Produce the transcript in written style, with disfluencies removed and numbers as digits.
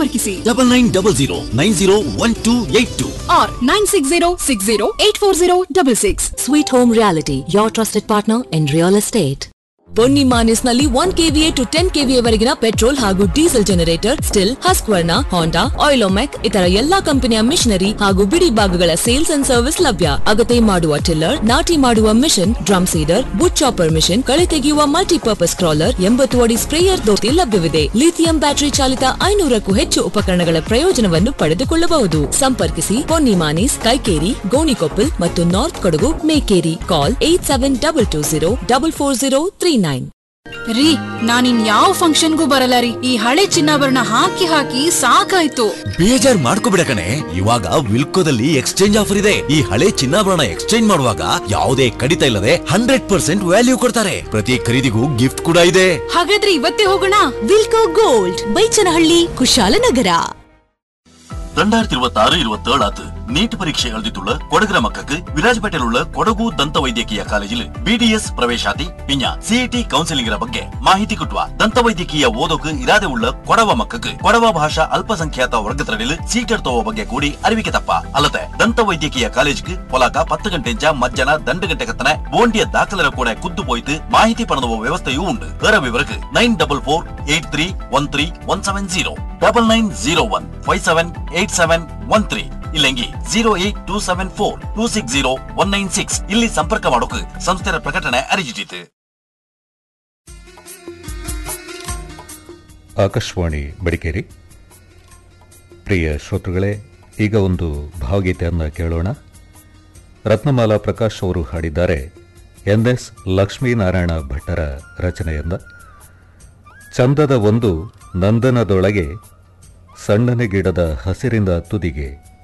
ಸಂಪರ್ಕಿಸಿ 9900901282 or 9606084066. Sweet Home Reality, your trusted partner in real estate. Ponni ಮಾನಿಸ್ನಲ್ಲಿ 1 KVA to 10 KVA ವರೆಗಿನ petrol ಹಾಗೂ diesel generator, still, ಹಸ್ಕ್ವರ್ನ, ಹೋಂಡಾ, ಆಯಿಲೋಮೆಕ್ ಇತರ ಎಲ್ಲಾ ಕಂಪನಿಯ ಮಿಷನರಿ ಹಾಗೂ ಬಿಡಿ ಭಾಗಗಳ ಸೇಲ್ಸ್ ಅಂಡ್ ಸರ್ವಿಸ್ ಲಭ್ಯ. ಅಗತ್ಯ ಮಾಡುವ ಟಿಲ್ಲರ್, ನಾಟಿ ಮಾಡುವ ಮಿಷನ್, ಡ್ರಮ್ ಸೀಡರ್, ಬುಟ್ ಚಾಪರ್ ಮಿಷನ್, ಕಳೆ ತೆಗೆಯುವ ಮಲ್ಟಿಪರ್ಪಸ್ ಕ್ರಾಲರ್, 80 ಅಡಿ ಸ್ಪ್ರೇಯರ್ ದೋತಿ ಲಭ್ಯವಿದೆ. ಲಿಥಿಯಂ ಬ್ಯಾಟರಿ ಚಾಲಿತ 500ಕ್ಕೂ ಹೆಚ್ಚು ಉಪಕರಣಗಳ ಪ್ರಯೋಜನವನ್ನು ಪಡೆದುಕೊಳ್ಳಬಹುದು. ಸಂಪರ್ಕಿಸಿ ಪೊನ್ನಿ ಮಾನಿಸ್, ಕೈಕೇರಿ, ಗೋಣಿಕೊಪ್ಪಲ್ ಮತ್ತು ನಾರ್ತ್ ಕೊಡಗು, ಮೇಕೇರಿ. ಕಾಲ್ 8722044039. ರೀ, ನಾನಿನ್ ಯಾವ ಫಂಕ್ಷನ್ಗೂ ಬರಲ್ಲ ರೀ. ಈ ಹಳೆ ಚಿನ್ನಾಭರಣ ಹಾಕಿ ಹಾಕಿ ಸಾಕಾಯ್ತು. ಬೇಜಾರ್ ಮಾಡ್ಕೋಬಿಡ ಕಣೆ, ಇವಾಗ ವಿಲ್ಕೋದಲ್ಲಿ ಎಕ್ಸ್ಚೇಂಜ್ ಆಫರ್ ಇದೆ. ಈ ಹಳೆ ಚಿನ್ನಾಭರಣ ಎಕ್ಸ್ಚೇಂಜ್ ಮಾಡುವಾಗ ಯಾವುದೇ ಕಡಿತ ಇಲ್ಲದೆ 100% ವ್ಯಾಲ್ಯೂ ಕೊಡ್ತಾರೆ. ಪ್ರತಿ ಖರೀದಿಗೂ ಗಿಫ್ಟ್ ಕೂಡ ಇದೆ. ಹಾಗಾದ್ರೆ ಇವತ್ತೇ ಹೋಗೋಣ. ವಿಲ್ಕೋ ಗೋಲ್ಡ್, ಬೈಚನಹಳ್ಳಿ, ಕುಶಾಲನಗರ. 2026-27 நீட் பரீட்சை எழுதித்துள்ள கொடகிர மக்களுக்கு விராஜ்பேட்டையில் உள்ள கொடகு ದಂತ ವೈದ್ಯಕೀಯ ಕಾಲೇಜಿல் BDS ಪ್ರವೇಶಾತಿ ಪಿಂಜ CET ಕೌನ್ಸಿಲಿಂಗ್ ಬಗ್ಗೆ ಮಾಹಿತಿ ಕೊಟ್ಟುವ. ದಂತ ವೈದ್ಯಕೀಯ ಓದೋಕು ಇರಾದೆ ಉಳ್ಳ ಕೊಡವ ಮಕ್ಕൾക്ക് ಕೊಡವ ಭಾಷಾ ಅಲ್ಪಸಂಖ್ಯಾತ ವರ್ಗದರಡಿಲ್ ಸೀಟರ್ ತಗೋ ಬಗ್ಗೆ ಕೂಡಿ ಅರಿವಿಕೆ ತಪ್ಪ ಅಲ್ಲದೆ ದಂತ ವೈದ್ಯಕೀಯ ಕಾಲೇಜ್ಗೆ ಪೊಲಾಕ 10 ಗಂಟೆಂಚ ಮಧ್ಯಾಹ್ನ 2 ಗಂಟೆ ಕತ್ತನೆ ಬೋಂಡಿಯ ದಾಖಲೆರ ಕೂಡ ಕುದ್ದು ಪೋಯ್ತು ಮಾಹಿತಿ ಪಡೆದುವ ವ್ಯವಸ್ಥೆಯೂ ಉಂಟು. ಅದರ ವಿವರಕ್ಕೆ 9448313170 9901578713 ಇಲ್ಲಂಗಿ 08274260196 ಇಲ್ಲಿ ಸಂಪರ್ಕ ಮಾಡೋಕೆ ಸಂಸ್ಥೆಯ ಪ್ರಕಟಣೆ ಅರಿಜಿಟ್ಟಿತು. ಆಕಾಶವಾಣಿ ಮಡಿಕೇರಿ. ಪ್ರಿಯ ಶ್ರೋತೃಗಳೇ, ಈಗ ಒಂದು ಭಾವಗೀತೆಯನ್ನು ಕೇಳೋಣ. ರತ್ನಮಾಲಾ ಪ್ರಕಾಶ್ ಅವರು ಹಾಡಿದ್ದಾರೆ. NS ಲಕ್ಷ್ಮೀನಾರಾಯಣ ಭಟ್ಟರ ರಚನೆಯಿಂದ. ಚಂದದ ಒಂದು ನಂದನದೊಳಗೆ ಸಣ್ಣನೆ ಗಿಡದ ಹಸಿರಿಂದ ತುದಿಗೆ